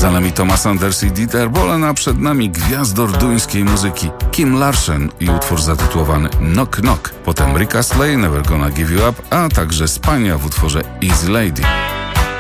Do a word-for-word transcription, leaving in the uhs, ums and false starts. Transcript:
Za nami Thomas Anders i Dieter Bohlen, a przed nami gwiazdor duńskiej muzyki Kim Larsen i utwór zatytułowany Knock Knock. Potem Rick Astley, Never Gonna Give You Up, a także Spania w utworze Easy Lady.